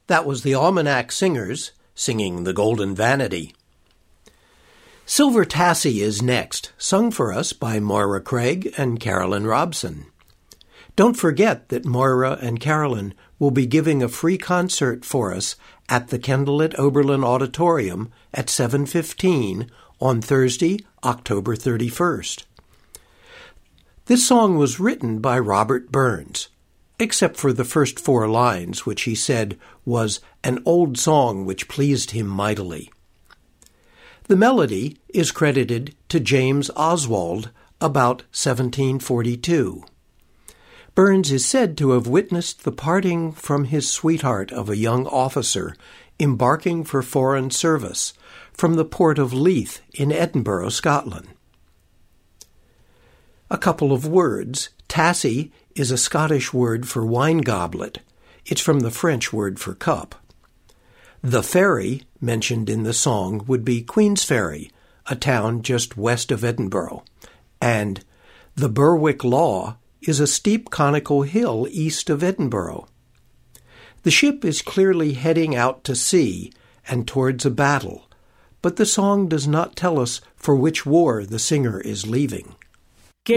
That was the Almanac Singers singing The Golden Vanity. Silver Tassie is next, sung for us by Moira Craig and Carolyn Robson. Don't forget that Moira and Carolyn will be giving a free concert for us at the Kendall at Oberlin Auditorium at 7:15 on Thursday, October 31st. This song was written by Robert Burns, except for the first 4 lines, which he said was an old song which pleased him mightily. The melody is credited to James Oswald about 1742. Burns is said to have witnessed the parting from his sweetheart of a young officer embarking for foreign service from the port of Leith in Edinburgh, Scotland. A couple of words. Tassie is a Scottish word for wine goblet. It's from the French word for cup. The ferry mentioned in the song would be Queensferry, a town just west of Edinburgh, and the Berwick Law is a steep conical hill east of Edinburgh. The ship is clearly heading out to sea and towards a battle, but the song does not tell us for which war the singer is leaving.